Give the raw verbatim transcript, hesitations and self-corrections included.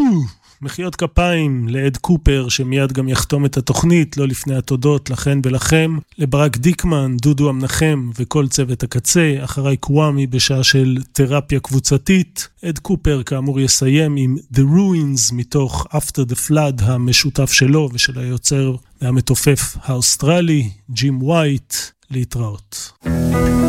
מחיאות כפיים לאד קופר שמיד גם יחתום את התוכנית, לא לפני התודות לכן ולכם, לברק דיקמן, דודו המנחם וכל צוות הקצה, אחריי קוואמי בשעה של תרפיה קבוצתית. אד קופר כאמור יסיים עם The Ruins מתוך After the Flood המשותף שלו ושל היוצר והמתופף האוסטרלי ג'ים ווייט. להתראות.